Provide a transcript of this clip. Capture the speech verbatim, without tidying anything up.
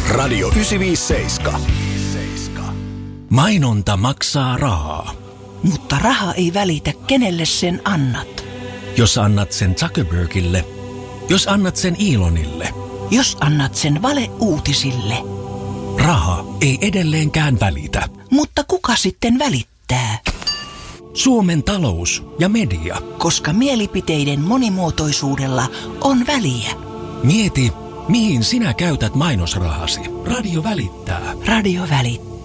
Radio yhdeksänsataaviisikymmentäseitsemän. Mainonta maksaa rahaa. Mutta raha ei välitä, kenelle sen annat. Jos annat sen Zuckerbergille, jos annat sen Elonille, Jos annat sen valeuutisille. raha ei edelleenkään välitä. Mutta kuka sitten välittää? Suomen talous ja media. Koska mielipiteiden monimuotoisuudella on väliä. Mieti, mihin sinä käytät mainosrahasi. Radio välittää. Radio välittää.